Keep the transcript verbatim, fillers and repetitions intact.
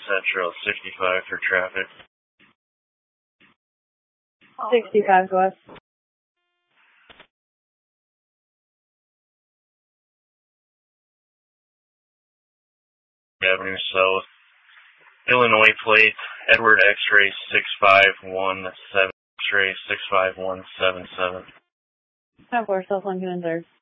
Central, sixty-five for traffic. sixty-five West. Avenue South, Illinois plate, Edward X-ray six five one seven, X-ray six five one seven seven. ten four, cell phone, can enter.